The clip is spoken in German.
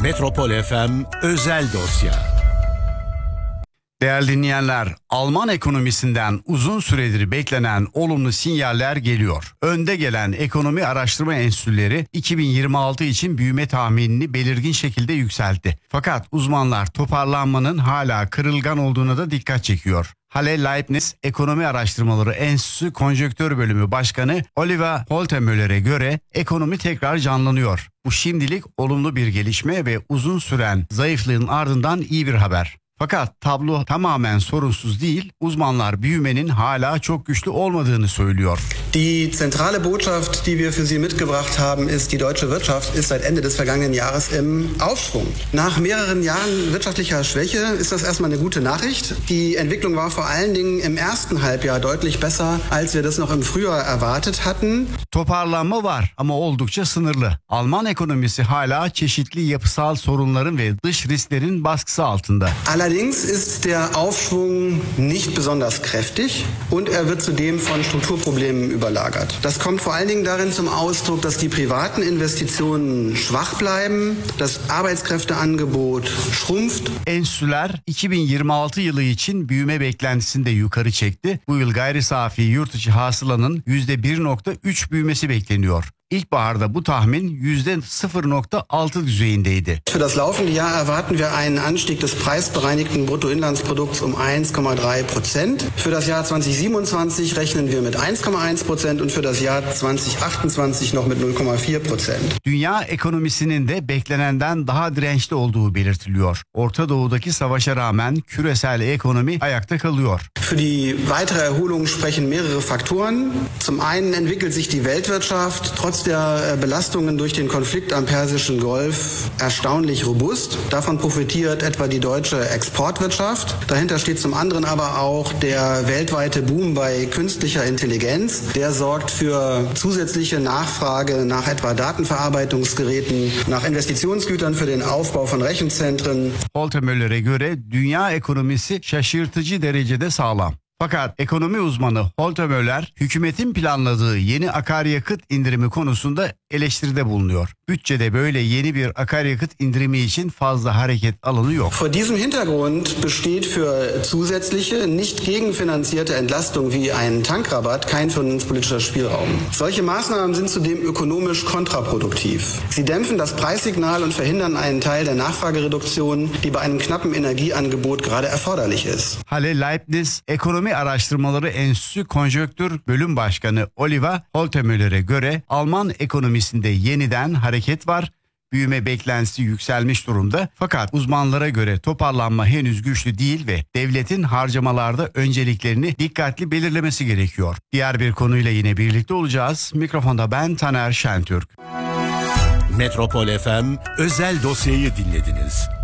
Metropol FM özel dosya. Değerli dinleyenler, Alman ekonomisinden uzun süredir beklenen olumlu sinyaller geliyor. Önde gelen ekonomi araştırma enstitüleri 2026 için büyüme tahminini belirgin şekilde yükseltti. Fakat uzmanlar toparlanmanın hala kırılgan olduğuna da dikkat çekiyor. Halle Leibniz Ekonomi Araştırmaları Enstitüsü Konjonktür Bölümü Başkanı Oliver Holtemöller'e göre ekonomi tekrar canlanıyor. Bu şimdilik olumlu bir gelişme ve uzun süren zayıflığın ardından iyi bir haber. Fakat tablo tamamen sorunsuz değil, uzmanlar büyümenin hala çok güçlü olmadığını söylüyor. Die zentrale Botschaft, die wir für Sie mitgebracht haben, ist, die deutsche Wirtschaft ist seit Ende des vergangenen Jahres im Aufschwung. Nach mehreren Jahren wirtschaftlicher Schwäche ist das erstmal eine gute Nachricht. Die Entwicklung war vor allen Dingen im ersten Halbjahr deutlich besser, als wir das noch im Frühjahr erwartet hatten. Toparlanma var ama oldukça sınırlı. Alman ekonomisi hala çeşitli yapısal sorunların ve dış risklerin baskısı altında. Allerdings ist der Aufschwung nicht besonders kräftig und er wird zudem von Strukturproblemen überlagert. Das kommt vor allen Dingen darin zum Ausdruck, dass die privaten Investitionen schwach bleiben, das Arbeitskräfteangebot schrumpft. Enstitüler 2026 yılı için büyüme beklentisini de yukarı çekti. Bu yıl gayri safi yurt içi hasılanın %1.3 büyümesi bekleniyor. İlkbaharda bu tahmin %0.6 düzeyindeydi. Für das laufende Jahr erwarten wir einen Anstieg des preisbereinigten Bruttoinlandsprodukts um 1,3%. Für das Jahr 2027 rechnen wir mit 1,1% und für das Jahr 2028 noch mit 0,4%. Dünya ekonomisinin de beklenenden daha dirençli olduğu belirtiliyor. Orta Doğu'daki savaşa rağmen küresel ekonomi ayakta kalıyor. Für die weitere Erholung sprechen mehrere Faktoren. Zum einen entwickelt sich die Weltwirtschaft trotz der Belastungen durch den Konflikt am Persischen Golf erstaunlich robust. Davon profitiert etwa die deutsche Exportwirtschaft. Dahinter steht zum anderen aber auch der weltweite Boom bei künstlicher Intelligenz. Der sorgt für zusätzliche Nachfrage nach etwa Datenverarbeitungsgeräten, nach Investitionsgütern für den Aufbau von Rechenzentren. Holtemöller'e göre dünya ekonomisi şaşırtıcı derecede sağlam. Fakat ekonomi uzmanı Holtemöller hükümetin planladığı yeni akaryakıt indirimi konusunda eleştiride bulunuyor. Bütçede böyle yeni bir akaryakıt indirimi için fazla hareket alanı yok. Vor diesem Hintergrund besteht für zusätzliche, nicht gegenfinanzierte Entlastung wie ein Tankrabatt kein vernunftpolitischer Spielraum. Solche Maßnahmen sind zudem ökonomisch kontraproduktiv. Sie dämpfen das Preissignal und verhindern einen Teil der Nachfragereduktion, die bei einem knappen Energieangebot gerade erforderlich ist. Halle Leibniz Ekonomi Araştırmaları Enstitüsü Konjonktür Bölüm Başkanı Oliver Holtemöller'e göre Alman ekonomisinde yeniden hareket var. Büyüme beklentisi yükselmiş durumda. Fakat uzmanlara göre toparlanma henüz güçlü değil ve devletin harcamalarda önceliklerini dikkatli belirlemesi gerekiyor. Diğer bir konuyla yine birlikte olacağız. Mikrofonda ben Taner Şentürk. Metropol FM özel dosyayı dinlediniz.